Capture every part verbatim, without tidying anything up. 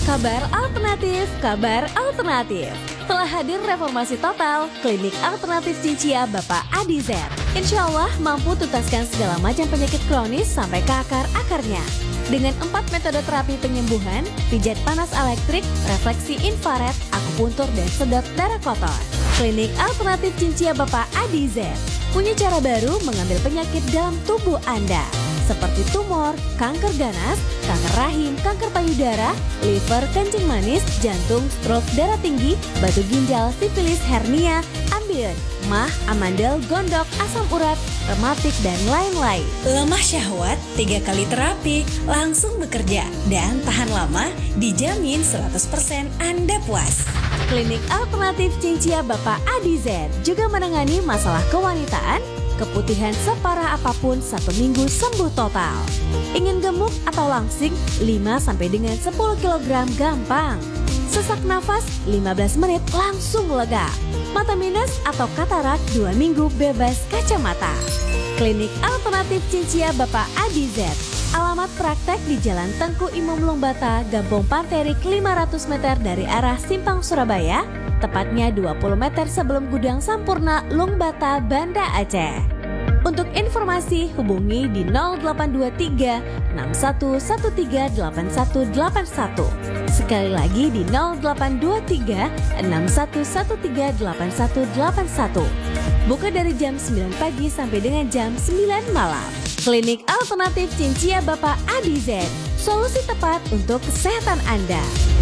Kabar alternatif, kabar alternatif. Telah hadir reformasi total Klinik Alternatif Cincia Bapak Adi Z. Insya Allah mampu tuntaskan segala macam penyakit kronis sampai ke akar-akarnya. Dengan empat metode terapi penyembuhan, pijat panas elektrik, refleksi infrared, akupuntur, dan sedot darah kotor. Klinik Alternatif Cincia Bapak Adi Z punya cara baru mengambil penyakit dalam tubuh Anda, seperti tumor, kanker ganas, kanker rahim, kanker payudara, liver, kencing manis, jantung, stroke, darah tinggi, batu ginjal, sifilis, hernia, ambeien, mah, amandel, gondok, asam urat, rematik, dan lain-lain. Lemah syahwat, tiga kali terapi, langsung bekerja, dan tahan lama, dijamin seratus persen Anda puas. Klinik Alternatif Cincia Bapak Adi Z juga menangani masalah kewanitaan, keputihan separah apapun satu minggu sembuh total. Ingin gemuk atau langsing lima sampai dengan sepuluh kilogram gampang. Sesak nafas lima belas menit langsung lega. Mata minus atau katarak dua minggu bebas kacamata. Klinik Alternatif Cincia Bapak Adi Z. Alamat praktek di Jalan Tengku Imam Lumbata, Gampong Panterik lima ratus meter dari arah Simpang Surabaya, tepatnya dua puluh meter sebelum Gudang Sampurna, Lumbata, Banda Aceh. Untuk informasi hubungi di nol delapan dua tiga enam satu satu tiga delapan satu delapan satu. Sekali lagi di nol delapan dua tiga enam satu satu tiga delapan satu delapan satu. Buka dari jam sembilan pagi sampai dengan jam sembilan malam. Klinik Alternatif Cincia Bapak Adi Z, solusi tepat untuk kesehatan Anda.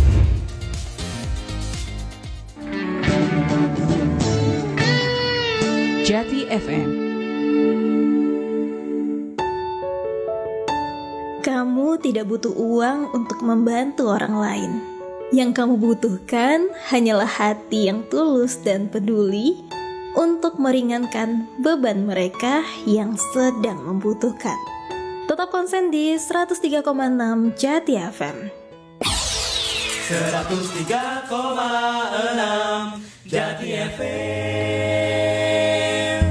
Jati F M. Kamu tidak butuh uang untuk membantu orang lain. Yang kamu butuhkan hanyalah hati yang tulus dan peduli untuk meringankan beban mereka yang sedang membutuhkan. Tetap konsen di seratus tiga koma enam Jati F M. seratus tiga koma enam Jati F M.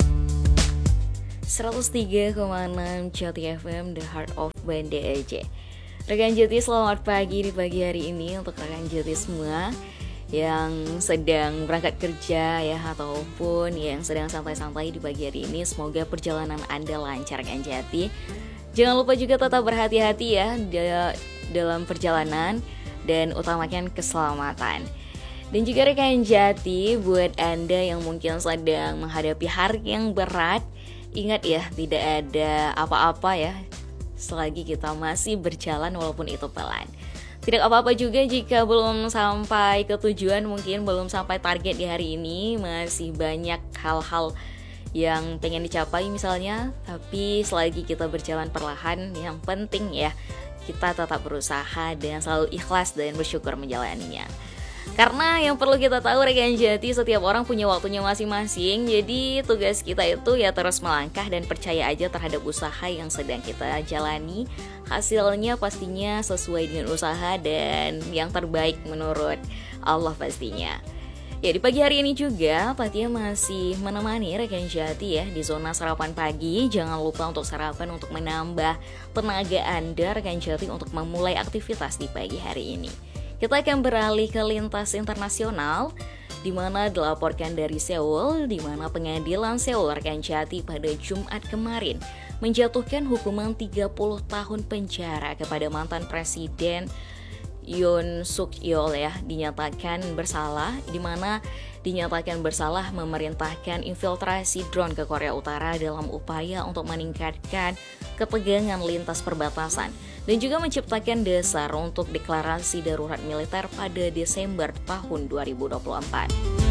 seratus tiga koma enam Jati F M, The Heart of Banda Aceh. Rekan Jati, selamat pagi di pagi hari ini untuk rekan Jati semua yang sedang berangkat kerja ya, ataupun yang sedang santai-santai di pagi hari ini. Semoga perjalanan Anda lancar rekan Jati. Jangan lupa juga tetap berhati-hati ya dalam perjalanan dan utamakan keselamatan. Dan juga rekan Jati, buat Anda yang mungkin sedang menghadapi hari yang berat, ingat ya, tidak ada apa-apa ya selagi kita masih berjalan walaupun itu pelan. Tidak apa-apa juga jika belum sampai ke tujuan, mungkin belum sampai target di hari ini, masih banyak hal-hal yang pengen dicapai misalnya. Tapi selagi kita berjalan perlahan, yang penting ya kita tetap berusaha dan selalu ikhlas dan bersyukur menjalaninya. Karena yang perlu kita tahu rekan Jati, setiap orang punya waktunya masing-masing. Jadi tugas kita itu ya terus melangkah dan percaya aja terhadap usaha yang sedang kita jalani. Hasilnya pastinya sesuai dengan usaha dan yang terbaik menurut Allah pastinya. Ya, di pagi hari ini juga Fatia masih menemani rekan Jati ya di zona sarapan pagi. Jangan lupa untuk sarapan untuk menambah tenaga Anda rekan Jati untuk memulai aktivitas di pagi hari ini. Kita akan beralih ke lintas internasional, di mana dilaporkan dari Seoul, di mana pengadilan Seoul rekan Jati pada Jumat kemarin menjatuhkan hukuman tiga puluh tahun penjara kepada mantan presiden Yoon Suk Yeol ya, dinyatakan bersalah, di mana dinyatakan bersalah memerintahkan infiltrasi drone ke Korea Utara dalam upaya untuk meningkatkan ketegangan lintas perbatasan dan juga menciptakan dasar untuk deklarasi darurat militer pada Desember tahun dua ribu dua puluh empat.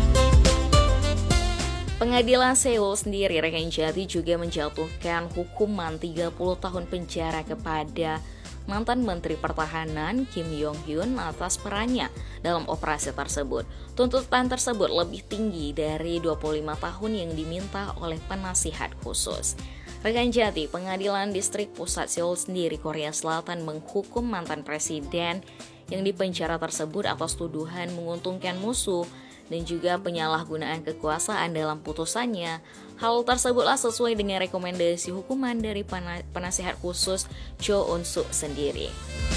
Pengadilan Seoul sendiri rekan Jati juga menjatuhkan hukuman tiga puluh tahun penjara kepada mantan Menteri Pertahanan Kim Yong Hyun atas perannya dalam operasi tersebut. Tuntutan tersebut lebih tinggi dari dua puluh lima tahun yang diminta oleh penasihat khusus. Rekan Jati, Pengadilan Distrik Pusat Seoul sendiri Korea Selatan menghukum mantan presiden yang dipenjara tersebut atas tuduhan menguntungkan musuh dan juga penyalahgunaan kekuasaan dalam putusannya. Hal tersebutlah sesuai dengan rekomendasi hukuman dari penasihat khusus Cho Eun-suk sendiri.